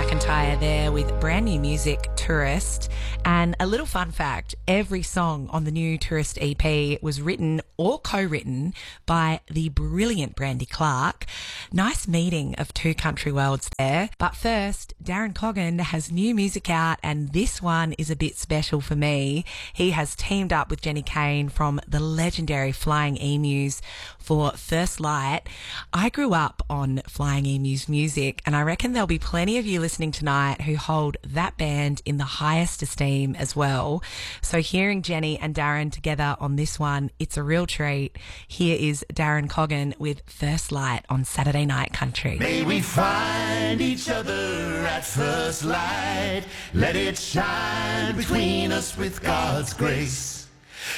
McIntyre there with brand new music, Tourist. And a little fun fact, every song on the new Tourist EP was written or co-written by the brilliant Brandy Clark. Nice meeting of two country worlds there. But first, Darren Coggan has new music out, and this one is a bit special for me. He has teamed up with Jenny Kane from the legendary Flying Emus for First Light. I grew up on Flying Emus music, and I reckon there'll be plenty of you listening tonight who hold that band in the highest esteem as well. So hearing Jenny and Darren together on this one, it's a real treat. Here is Darren Coggan with First Light on Saturday Night Country. May we find each other at first light. Let it shine between us with God's grace.